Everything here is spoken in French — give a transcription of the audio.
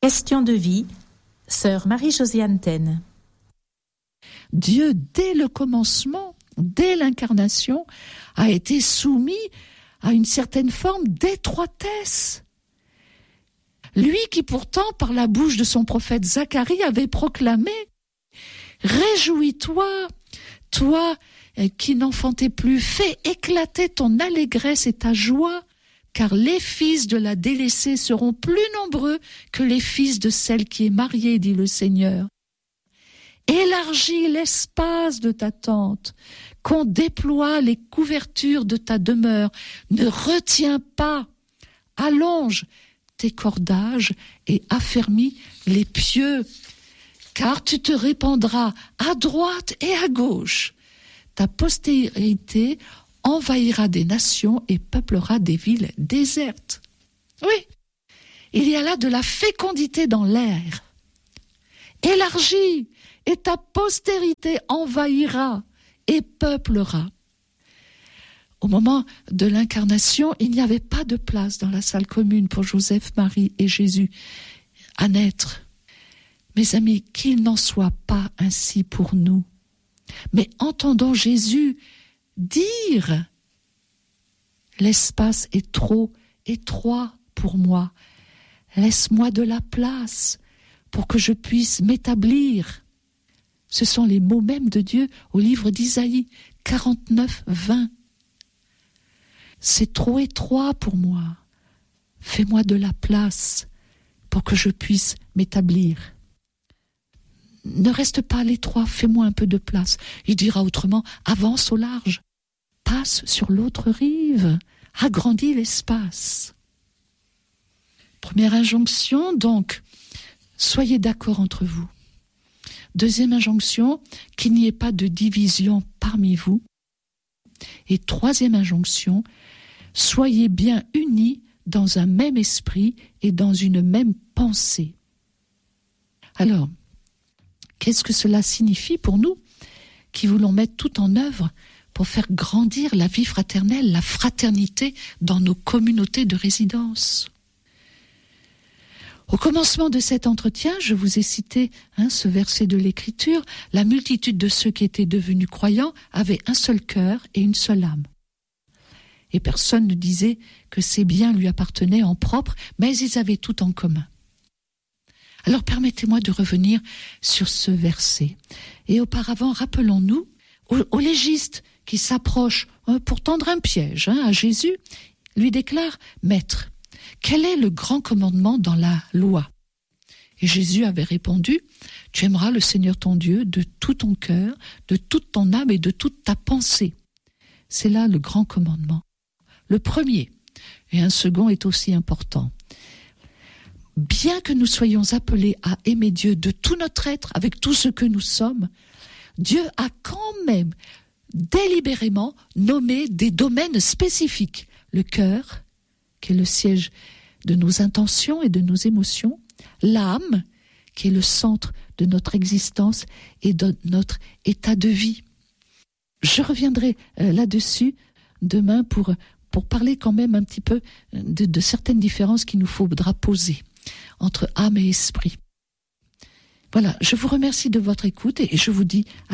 Question de vie, sœur Marie-Josiane Taine. Dieu, dès le commencement, dès l'incarnation, a été soumis à une certaine forme d'étroitesse. Lui qui pourtant, par la bouche de son prophète Zacharie, avait proclamé « Réjouis-toi, toi qui n'enfantais plus, fais éclater ton allégresse et ta joie, car les fils de la délaissée seront plus nombreux que les fils de celle qui est mariée, dit le Seigneur. Élargis l'espace de ta tente, qu'on déploie les couvertures de ta demeure, ne retiens pas, allonge tes cordages et affermis les pieux, car tu te répandras à droite et à gauche. Ta postérité envahira des nations et peuplera des villes désertes. Oui, il y a là de la fécondité dans l'air. Élargis, et ta postérité envahira et peuplera. Au moment de l'incarnation, il n'y avait pas de place dans la salle commune pour Joseph, Marie et Jésus à naître. Mes amis, qu'il n'en soit pas ainsi pour nous. Mais entendons Jésus dire « L'espace est trop étroit pour moi. Laisse-moi de la place pour que je puisse m'établir. » Ce sont les mots mêmes de Dieu au livre d'Isaïe 49, 20. C'est trop étroit pour moi. Fais-moi de la place pour que je puisse m'établir. Ne reste pas à l'étroit, fais-moi un peu de place. Il dira autrement, avance au large, passe sur l'autre rive, agrandis l'espace. Première injonction, donc, soyez d'accord entre vous. Deuxième injonction, qu'il n'y ait pas de division parmi vous. Et troisième injonction, soyez bien unis dans un même esprit et dans une même pensée. Alors, qu'est-ce que cela signifie pour nous qui voulons mettre tout en œuvre pour faire grandir la vie fraternelle, la fraternité dans nos communautés de résidence? Au commencement de cet entretien, je vous ai cité ce verset de l'Écriture. La multitude de ceux qui étaient devenus croyants avaient un seul cœur et une seule âme. Et personne ne disait que ces biens lui appartenaient en propre, mais ils avaient tout en commun. Alors permettez-moi de revenir sur ce verset. Et auparavant, rappelons-nous, au légiste qui s'approche pour tendre un piège à Jésus, lui déclare « Maître, quel est le grand commandement dans la loi ?» Et Jésus avait répondu « Tu aimeras le Seigneur ton Dieu de tout ton cœur, de toute ton âme et de toute ta pensée. » C'est là le grand commandement. Le premier, et un second est aussi important. Bien que nous soyons appelés à aimer Dieu de tout notre être, avec tout ce que nous sommes, Dieu a quand même délibérément nommé des domaines spécifiques. Le cœur, qui est le siège de nos intentions et de nos émotions, l'âme, qui est le centre de notre existence et de notre état de vie. Je reviendrai là-dessus demain pour parler quand même un petit peu de certaines différences qu'il nous faudra poser entre âme et esprit. Voilà, je vous remercie de votre écoute et je vous dis